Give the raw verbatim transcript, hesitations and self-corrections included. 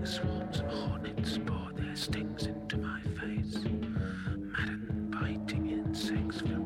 Swarms of hornets bore their stings into my face. Madden biting insects fill